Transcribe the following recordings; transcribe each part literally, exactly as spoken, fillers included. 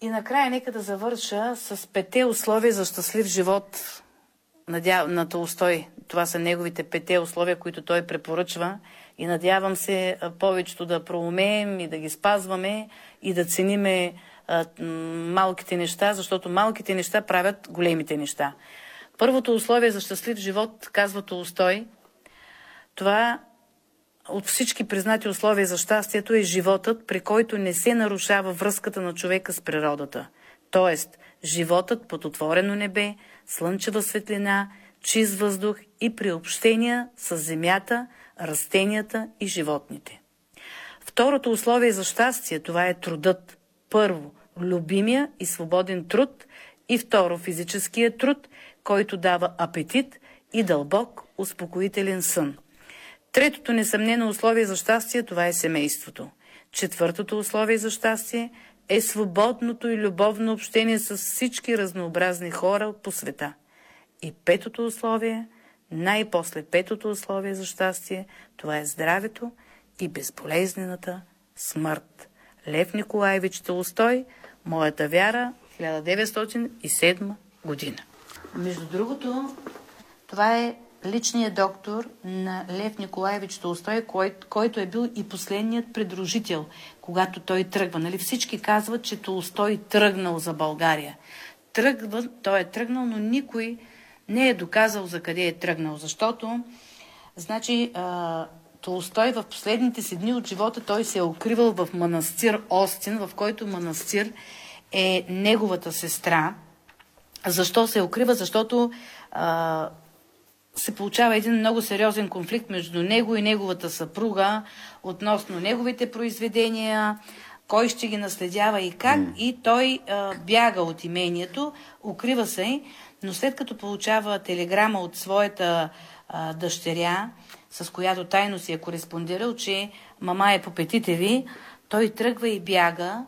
И накрая нека да завърша с пете условия за щастлив живот на Толстой. Това са неговите пете условия, които той препоръчва. И надявам се повечето да проумеем и да ги спазваме и да цениме малките неща, защото малките неща правят големите неща. Първото условие за щастлив живот, казва Толстой, това от всички признати условия за щастието е животът, при който не се нарушава връзката на човека с природата. Тоест, животът под отворено небе, слънчева светлина, чист въздух и приобщения с земята, растенията и животните. Второто условие за щастие, това е трудът. Първо, любимия и свободен труд и второ, физическия труд, който дава апетит и дълбок, успокоителен сън. Третото несъмнено условие за щастие, това е семейството. Четвъртото условие за щастие е свободното и любовно общение с всички разнообразни хора по света. И петото условие, най-после петото условие за щастие, това е здравето и безболезнената смърт. Лев Николаевич Толстой, Моята вяра, хиляда деветстотин и седма година. Между другото, това е личният доктор на Лев Николаевич Толстой, кой, който е бил и последният придружител, когато той тръгва. Нали? Всички казват, че Толстой тръгнал за България. Тръгва, той е тръгнал, но никой не е доказал за къде е тръгнал, защото значи, а, Толстой в последните си дни от живота той се е укривал в манастир Остин, в който манастир е неговата сестра. Защо се укрива? Защото а, се получава един много сериозен конфликт между него и неговата съпруга относно неговите произведения, кой ще ги наследява и как. Mm. И той а, бяга от имението, укрива се, но след като получава телеграма от своята а, дъщеря, с която тайно си е кореспондирал, че мама е по петите ви, той тръгва и бяга.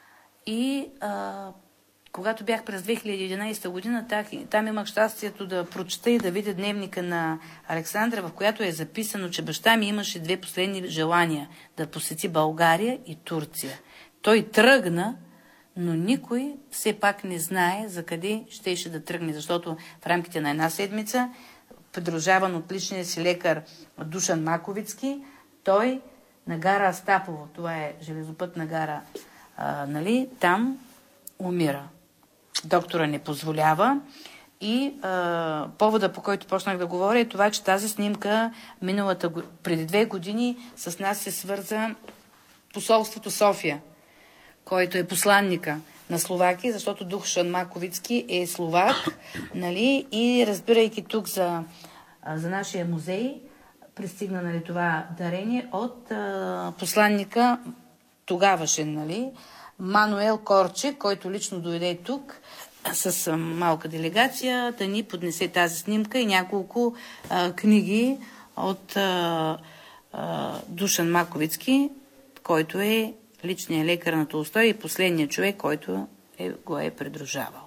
И а, когато бях през две хиляди и единадесета година, там имах щастието да прочета и да видя дневника на Александра, в която е записано, че баща ми имаше две последни желания – да посети България и Турция. Той тръгна, но никой все пак не знае за къде щеше да тръгне, защото в рамките на една седмица, придружаван от личния си лекар Душан Маковицки, той на гара Астапово, това е железопътна гара, а, нали, там умира. Доктора не позволява и а, повода, по който почнах да говоря, е това, че тази снимка миналата, преди две години с нас се свърза посолството София, който е посланника на Словакия, защото Душан Маковицки е словак, нали, и разбирайки тук за, за нашия музей, пристигна, нали, това дарение от а, посланника тогавашен, нали, Мануел Корче, който лично дойде тук с а, малка делегация да ни поднесе тази снимка и няколко а, книги от а, а, Душан Маковицки, който е личният лекар на Толстой и последният човек, който е, го е придружавал.